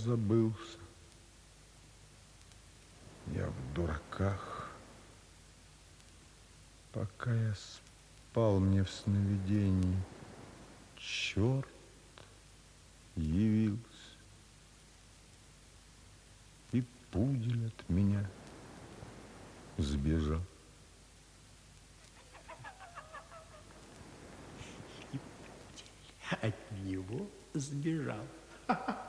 забылся. Я в дураках. Пока я спал, мне в сновидении черт явился. И пудель от меня сбежал. И пудель от него сбежал.